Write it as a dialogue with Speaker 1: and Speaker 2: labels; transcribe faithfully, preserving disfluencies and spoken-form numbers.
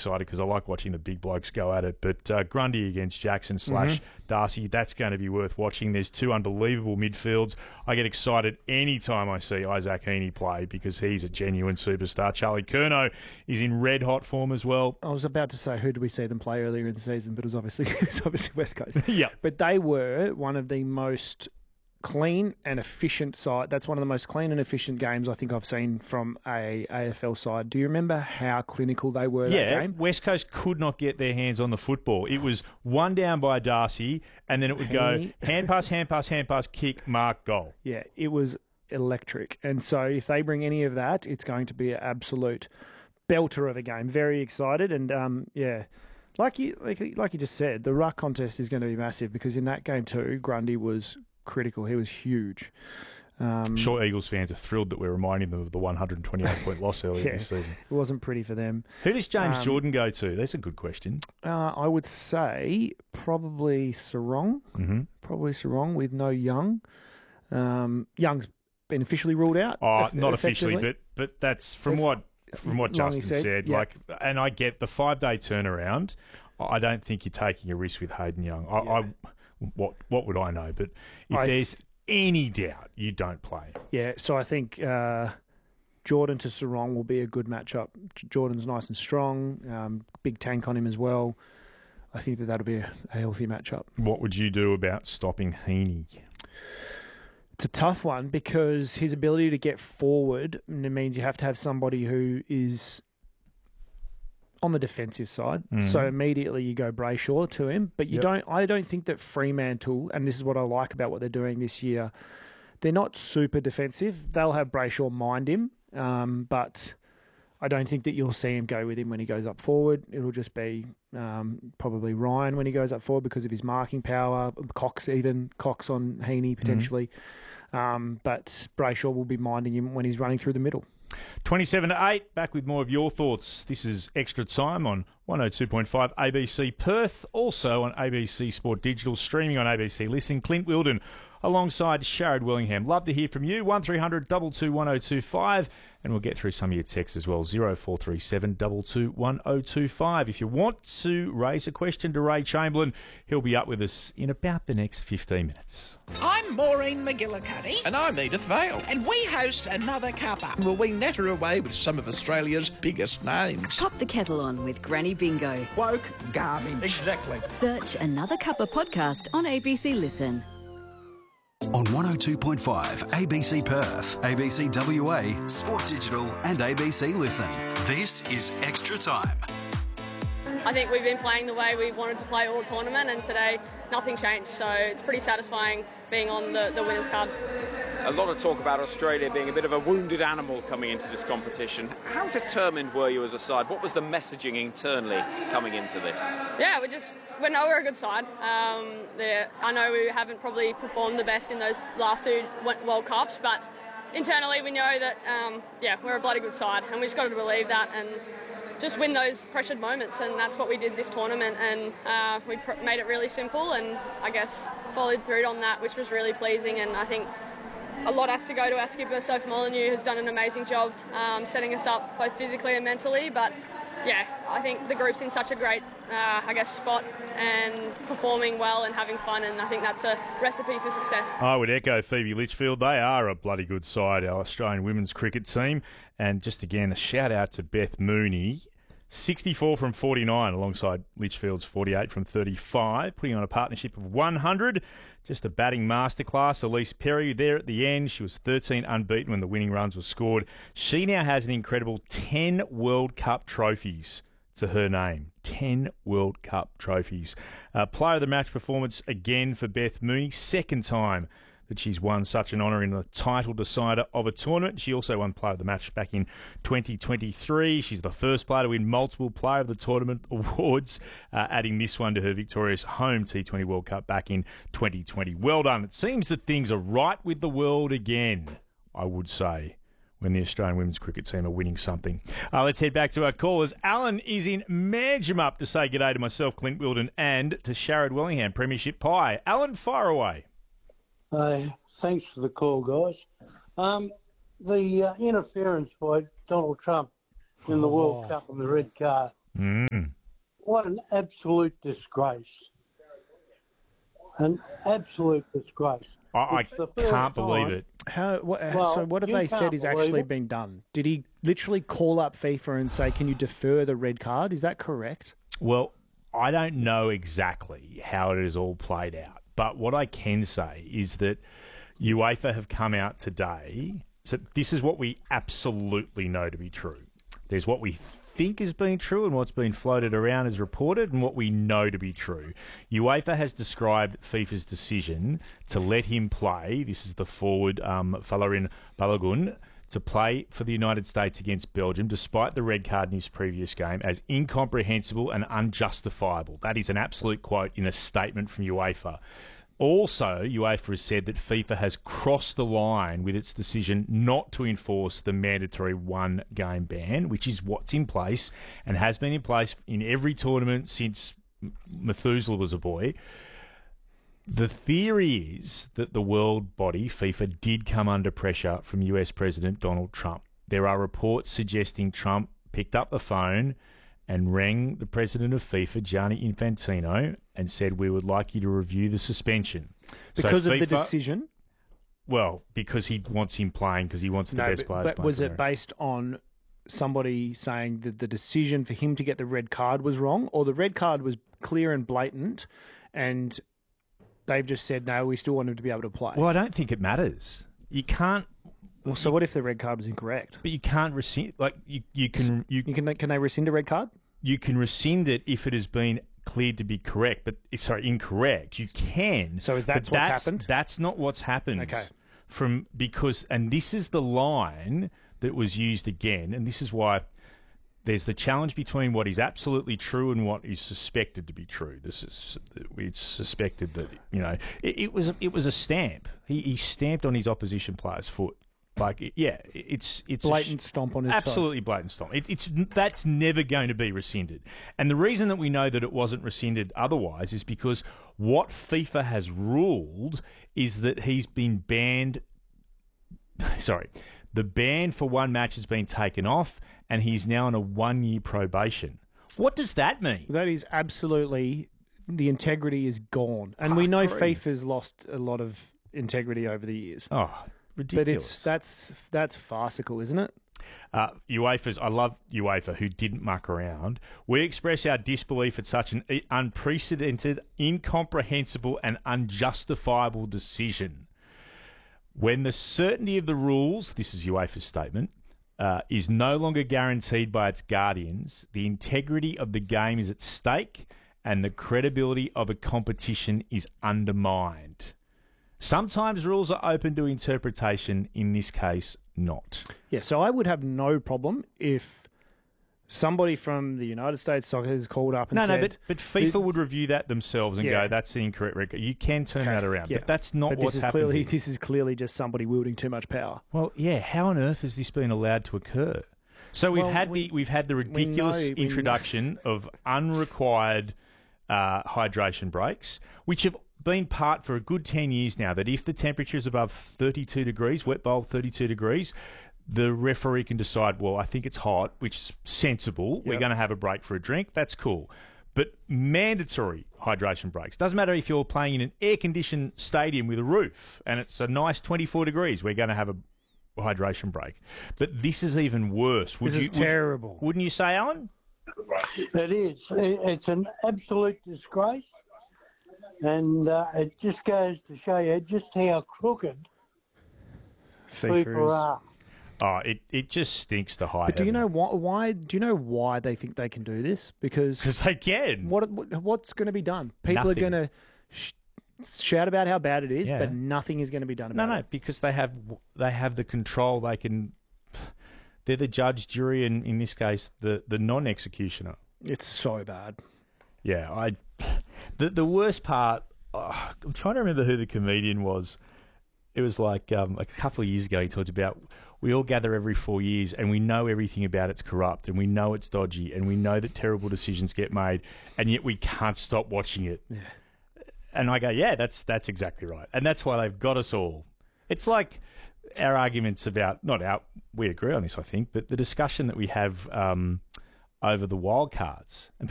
Speaker 1: excited because I like watching the big blokes go at it. But uh, Grundy against Jackson slash mm-hmm. Darcy, that's going to be worth watching. There's two unbelievable midfields. I get excited any time I see Isaac Heaney play because he's a genuine superstar. Charlie Curnow is in red-hot form as well.
Speaker 2: I was about to say, who did we see them play earlier in the season? But it was obviously, it was obviously West Coast.
Speaker 1: Yeah.
Speaker 2: But they were one of the most clean and efficient side. That's one of the most clean and efficient games I think I've seen from a A F L side. Do you remember how clinical they were
Speaker 1: yeah,
Speaker 2: that game?
Speaker 1: West Coast could not get their hands on the football. It was one down by Darcy, and then it would go hand pass, hand pass, hand pass, kick, mark, goal.
Speaker 2: Yeah, it was electric. And so if they bring any of that, it's going to be an absolute belter of a game. Very excited, and um, yeah. Like you, like, like you just said, the ruck contest is going to be massive because in that game too, Grundy was critical. He was huge. Um,
Speaker 1: sure, Eagles fans are thrilled that we're reminding them of the one hundred twenty-eight point loss earlier
Speaker 2: yeah,
Speaker 1: this season.
Speaker 2: It wasn't pretty for them.
Speaker 1: Who does James
Speaker 2: um,
Speaker 1: Jordan go to? That's a good question.
Speaker 2: Uh, I would say probably Sarong.
Speaker 1: Mm-hmm.
Speaker 2: Probably Sarong with no Young. Um, Young's been officially ruled out.
Speaker 1: Oh,
Speaker 2: eff-
Speaker 1: not officially, but but that's from what from what Justin
Speaker 2: said.
Speaker 1: said.
Speaker 2: Yep.
Speaker 1: Like, and I get the five day turnaround. I don't think you're taking a risk with Hayden Young. I,
Speaker 2: Yeah.
Speaker 1: I what what would I know? But if
Speaker 2: I,
Speaker 1: there's any doubt, you don't play.
Speaker 2: Yeah, so I think uh, Jordan to Sarong will be a good matchup. Jordan's nice and strong, um, big tank on him as well. I think that that'll be a, a healthy matchup.
Speaker 1: What would you do about stopping Heaney?
Speaker 2: It's a tough one because his ability to get forward means you have to have somebody who is on the defensive side. Mm. So immediately you go Brayshaw to him, but you yep. don't. I don't think that Fremantle, and this is what I like about what they're doing this year, they're not super defensive. They'll have Brayshaw mind him, um, but I don't think that you'll see him go with him when he goes up forward. It'll just be um, probably Ryan when he goes up forward because of his marking power. Cox even Cox on Heaney potentially. Mm. Um, but Brayshaw will be minding him when he's running through the middle.
Speaker 1: twenty-seven to eight, back with more of your thoughts. This is Extra Time on one oh two point five A B C Perth, also on A B C Sport Digital, streaming on A B C Listen. Clint Wilden alongside Sharad Wellingham. Love to hear from you. one three hundred two two one oh two five, and we'll get through some of your texts as well. oh four three seven two two one oh two five. If you want to raise a question to Ray Chamberlain, he'll be up with us in about the next fifteen minutes.
Speaker 3: I'm Maureen McGillicuddy.
Speaker 4: And I'm Edith Vale.
Speaker 3: And we host Another Cuppa.
Speaker 4: Will we natter away with some of Australia's biggest names?
Speaker 5: Pop the kettle on with Granny Bingo.
Speaker 3: Woke garbage.
Speaker 4: Exactly.
Speaker 5: Search Another Cuppa podcast on A B C Listen.
Speaker 6: On one oh two point five A B C Perth, A B C W A, Sport Digital and A B C Listen. This is Extra Time.
Speaker 7: I think we've been playing the way we wanted to play all tournament, and today nothing changed. So it's pretty satisfying being on the, the winners' card.
Speaker 8: A lot of talk about Australia being a bit of a wounded animal coming into this competition. How determined were you as a side? What was the messaging internally coming into this? Yeah, we just we know we're a good side. Um, I know we haven't probably performed the best in those last two World Cups, but internally we know that um, yeah we're a bloody good side, and we just got to believe that and just win those pressured moments, and that's what we did this tournament, and uh, we pr- made it really simple, and I guess followed through on that, which was really pleasing. And I think a lot has to go to our skipper, Sophie Molyneux, who's done an amazing job um, setting us up both physically and mentally. But yeah, I think the group's in such a great, uh, I guess, spot and performing well and having fun, and I think that's a recipe for success.
Speaker 1: I would echo Phoebe Litchfield. They are a bloody good side, our Australian women's cricket team. And just again, a shout out to Beth Mooney. sixty-four from forty-nine alongside Litchfield's forty-eight from thirty-five, putting on a partnership of one hundred. Just a batting masterclass. Elise Perry there at the end. She was thirteen unbeaten when the winning runs were scored. She now has an incredible ten World Cup trophies to her name. ten World Cup trophies. Uh, player of the match performance again for Beth Mooney. Second time that she's won such an honour in the title decider of a tournament. She also won Player of the Match back in twenty twenty-three. She's the first player to win multiple Player of the Tournament awards, uh, adding this one to her victorious home T twenty World Cup back in twenty twenty. Well done. It seems that things are right with the world again, I would say, when the Australian women's cricket team are winning something. Uh, let's head back to our callers. Alan is in Manjimup to say g'day to myself, Clint Wilden, and to Sharad Wellingham, Premiership Pie. Alan, fire away.
Speaker 9: Uh, thanks for the call, guys. Um, the uh, interference by Donald Trump in the
Speaker 2: oh.
Speaker 9: World Cup on the red card.
Speaker 1: Mm.
Speaker 9: what an absolute disgrace. An absolute disgrace.
Speaker 1: I, I
Speaker 9: It's the first
Speaker 1: can't believe
Speaker 9: time-
Speaker 1: it.
Speaker 2: How? What,
Speaker 9: Well,
Speaker 2: so what have
Speaker 9: you
Speaker 2: they said
Speaker 9: can't
Speaker 2: is
Speaker 9: believe
Speaker 2: actually
Speaker 9: it.
Speaker 2: been done? Did he literally call up FIFA and say, "Can you defer the red card"? Is that correct?
Speaker 1: Well, I don't know exactly how it is all played out, but what I can say is that UEFA have come out today. So this is what we absolutely know to be true. There's what we think has been true and what's been floated around as reported and what we know to be true. UEFA has described FIFA's decision to let him play, this is the forward, um, Folarin Balogun, to play for the United States against Belgium, despite the red card in his previous game, as incomprehensible and unjustifiable. That is an absolute quote in a statement from UEFA. Also, UEFA has said that FIFA has crossed the line with its decision not to enforce the mandatory one-game ban, which is what's in place and has been in place in every tournament since Methuselah was a boy. The theory is that the world body, FIFA, did come under pressure from U S President Donald Trump. There are reports suggesting Trump picked up the phone and rang the president of FIFA, Gianni Infantino, and said, "We would like you to review the suspension."
Speaker 2: Because
Speaker 1: so
Speaker 2: of the
Speaker 1: FIFA,
Speaker 2: decision?
Speaker 1: Well, because he wants him playing, because he wants the
Speaker 2: No,
Speaker 1: best
Speaker 2: but,
Speaker 1: players
Speaker 2: but
Speaker 1: playing.
Speaker 2: was
Speaker 1: for
Speaker 2: it
Speaker 1: him.
Speaker 2: based on somebody saying that the decision for him to get the red card was wrong, or the red card was clear and blatant, and they've just said, no, we still want him to be able to play?
Speaker 1: Well, I don't think it matters. You can't.
Speaker 2: Well, so what if the red card was incorrect?
Speaker 1: But you can't rescind. Like you, you can. You,
Speaker 2: You can can they rescind a red card?
Speaker 1: you can rescind it if it has been cleared to be correct, but sorry, incorrect. You can.
Speaker 2: So is that
Speaker 1: but
Speaker 2: what's
Speaker 1: that's,
Speaker 2: happened?
Speaker 1: That's not what's happened.
Speaker 2: Okay.
Speaker 1: From because and this is the line that was used again, and this is why there's the challenge between what is absolutely true and what is suspected to be true. This is it's suspected that you know it, it was it was a stamp. He, he stamped on his opposition player's foot. Like, yeah, it's it's
Speaker 2: Blatant
Speaker 1: a sh-
Speaker 2: stomp on his
Speaker 1: absolutely blatant stomp. It, it's that's never going to be rescinded, and the reason that we know that it wasn't rescinded otherwise is because what FIFA has ruled is that he's been banned. Sorry, the ban for one match has been taken off, and he's now on a one-year probation. What does that mean?
Speaker 2: That is absolutely, the integrity is gone. And we know
Speaker 1: agree.
Speaker 2: FIFA's lost a lot of integrity over the years.
Speaker 1: Oh, ridiculous!
Speaker 2: But it's that's that's farcical, isn't it?
Speaker 1: Uh, UEFA's, I love UEFA, who didn't muck around. We express our disbelief at such an unprecedented, incomprehensible, and unjustifiable decision. When the certainty of the rules, this is UEFA's statement, uh, is no longer guaranteed by its guardians, the integrity of the game is at stake, and the credibility of a competition is undermined. Sometimes rules are open to interpretation, in this case, not.
Speaker 2: Yeah, so I would have no problem if somebody from the United States Soccer has called up and
Speaker 1: No,
Speaker 2: said...
Speaker 1: no, but, but FIFA would review that themselves and
Speaker 2: Yeah.
Speaker 1: go, that's the incorrect record. You can turn
Speaker 2: Okay,
Speaker 1: that around,
Speaker 2: yeah.
Speaker 1: but that's not
Speaker 2: But
Speaker 1: what's
Speaker 2: this is
Speaker 1: happened.
Speaker 2: clearly
Speaker 1: here.
Speaker 2: This is clearly just somebody wielding too much power.
Speaker 1: Well, yeah, how on earth has this been allowed to occur? So we've
Speaker 2: Well,
Speaker 1: had
Speaker 2: we-
Speaker 1: the we've had the ridiculous
Speaker 2: know- we-
Speaker 1: introduction of unrequired uh, hydration breaks, which have been part for a good ten years now, that if the temperature is above thirty-two degrees, wet bowl thirty-two degrees, the referee can decide, well, I think it's hot, which is sensible. We're
Speaker 2: Yep.
Speaker 1: going to have a break for a drink. That's cool. But mandatory hydration breaks. Doesn't matter if you're playing in an air-conditioned stadium with a roof and it's a nice twenty-four degrees. We're going to have a hydration break. But this is even worse. Would
Speaker 2: This
Speaker 1: you,
Speaker 2: is terrible.
Speaker 1: Would, wouldn't you say, Alan?
Speaker 9: It is. It- It's an absolute disgrace. And uh, it just goes to show you just how crooked
Speaker 2: FIFA
Speaker 9: people
Speaker 2: is-
Speaker 9: are.
Speaker 1: Oh, it, it just stinks to high
Speaker 2: But do you
Speaker 1: heaven.
Speaker 2: know why, why? Do you know why they think they can do this? Because
Speaker 1: Because they can.
Speaker 2: what what- what's going to be done? People
Speaker 1: Nothing.
Speaker 2: are going to sh- shout about how bad it is,
Speaker 1: Yeah.
Speaker 2: but nothing is going to be done
Speaker 1: No,
Speaker 2: about
Speaker 1: no,
Speaker 2: it.
Speaker 1: because they have they have the control. They can. They're the judge, jury, and in this case, the, the non-executioner.
Speaker 2: It's so bad.
Speaker 1: Yeah, I. The the worst part. Oh, I'm trying to remember who the comedian was. It was like um, a couple of years ago. He talked about we all gather every four years, and we know everything about it's corrupt, and we know it's dodgy, and we know that terrible decisions get made, and yet we can't stop watching it.
Speaker 2: Yeah.
Speaker 1: And I go, yeah, that's that's exactly right, and that's why they've got us all. It's like our arguments about not our. We agree on this, I think, but the discussion that we have um, over the wild cards, and